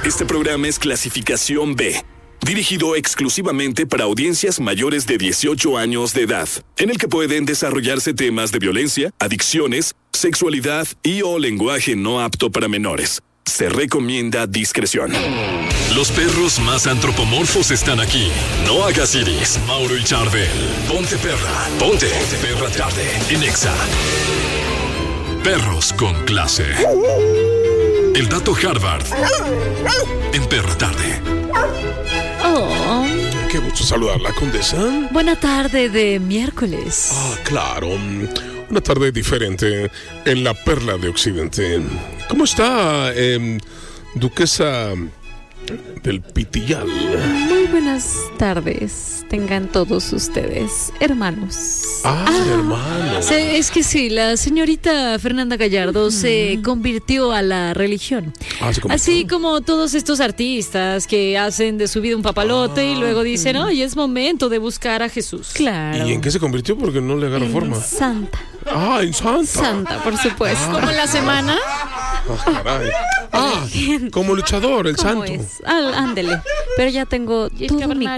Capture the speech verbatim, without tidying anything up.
Este programa es clasificación B, dirigido exclusivamente para audiencias mayores de dieciocho años de edad, en el que pueden desarrollarse temas de violencia, adicciones, sexualidad y o lenguaje no apto para menores. Se recomienda discreción. Los perros más antropomorfos están aquí. No hagas iris. Mauro y Charbel. Ponte perra. Ponte. Ponte perra tarde. En Exa. Perros con clase. El dato Harvard. En perra tarde. Oh. Qué gusto saludarla, condesa. Buena tarde de miércoles. Ah, claro. Una tarde diferente en la Perla de Occidente. ¿Cómo está, eh, duquesa del Pitillal? Muy buenas tardes, tengan todos ustedes, hermanos. Ah, ah hermanos. Se, es que sí, la señorita Fernanda Gallardo uh-huh. se convirtió a la religión. Ah, ¿se convirtió? Así como todos estos artistas que hacen de su vida un papalote ah, y luego dicen, uh-huh. ay, es momento de buscar a Jesús. Claro. ¿Y en qué se convirtió? Porque no le agarra en forma. Santa. Ah, en Santa. Santa, por supuesto. Ah. Como en la semana. Ah, caray. Ah, como luchador, el ¿Cómo santo. Es? Ah, ándele. Pero ya tengo todo mi